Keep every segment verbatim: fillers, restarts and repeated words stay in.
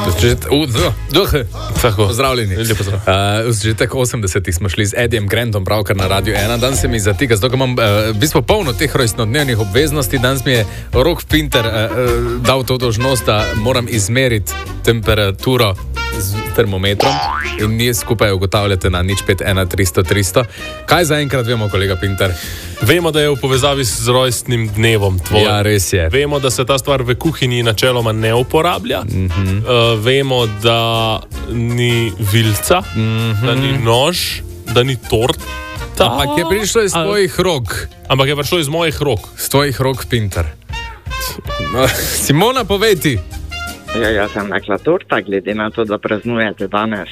Pozdravljeni. V začetek osemdesetih smo šli z Edijem Grantom pravkar na Radio ena. Dan se mi zatika, zato imam v bistvu polno teh rojstnodnevnih obveznosti. Danes mi je Rok Pinter dal to dolžnost, da moram izmeriti temperaturo z termometrom in njih skupaj ugotavljate na nič pet ena tristo tristo. Kaj zaenkrat vemo, kolega Pinter? Vemo, da je v povezavi z rojstnim dnevom tvojim. Ja, res je. Vemo, da se ta stvar v kuhinji načeloma ne uporablja. Mm-hmm. Uh, vemo, da ni vilca, mm-hmm. da ni nož, da ni tort. Ampak je prišlo iz tvojih rok. Ampak je prišlo iz mojih rok. Z tvojih rok, Pinter. No, Simona, povej ti. Ja, jaz sem rekla torta, glede na to, da praznujete danes.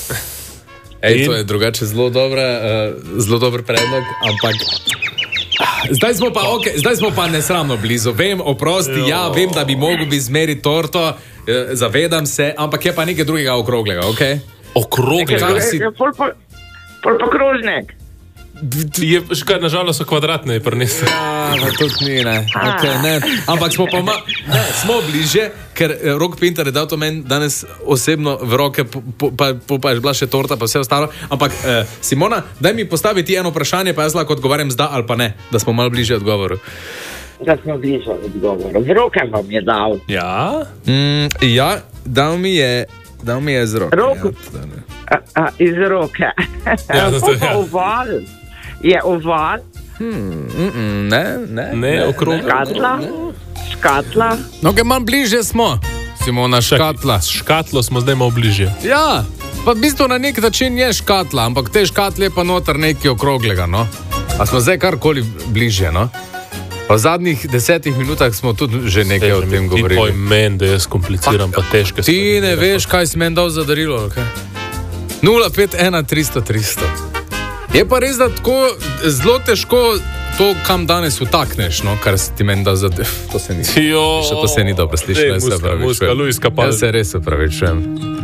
Ej, to je drugače zelo dobra, uh, zelo dober predlog, ampak zdaj smo pa, okay, zdaj smo pa nesramno blizu. Vem, oprosti, jo. ja, vem, da bi mogel bi izmeriti torto, uh, zavedam se, ampak je pa nekaj drugega okroglega, okej? Okay? Okroglega? Si... Pol pa krožnik. Je, škar, nažalost so kvadratne, je prinesel. Ja, no, tudi ni, ne. Okay, ne. Ampak smo pa ma... ne, smo bliže, ker Rok Pinter je dal to meni danes osebno v roke, pa, pa, pa je bila še torta, pa vse ostalo. Ampak, eh, Simona, daj mi postaviti eno vprašanje, pa jaz lahko odgovarjam zda ali pa ne, da smo malo bliže odgovoru. Da smo bliže odgovoru. V roke vam je dal. Ja? Mm, ja, dal mi je, dal mi je z roke. Roku? Ja, a, a, iz roke. Ja, zato, ja. Oval. Je oval? Hmm, mm, ne, ne. Ne, okrog. Škatla? Škatla? No, kaj manj bliže smo. Simona, škatla. S škatlo smo zdaj malo bliže. Ja, pa v bistvu na nek način je škatla, ampak te škatle je pa noter nekaj okroglega, no. A smo zdaj karkoli bliže, no. Pa v zadnjih desetih minutah smo tudi že nekaj Teže, o tem govorili. Ti poj men, da jaz kompliciram pa, pa težke stvari. Ti ne veš, kaj si meni dal za darilo, ok? nula pet ena tristo tristo. Je pa res, da tako zelo težko to, kam danes utakneš, no, kar si ti meni dal za... To se ni, jo, še to se ni dobro slišalo. muska, muska, Luiska pa... Jaz se res opravičujem.